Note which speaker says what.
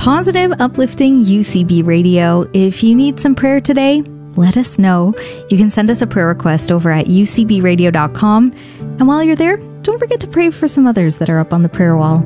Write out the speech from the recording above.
Speaker 1: Positive, uplifting UCB Radio. If you need some prayer today, let us know. You can send us a prayer request over at ucbradio.com. And while you're there, don't forget to pray for some others that are up on the prayer wall.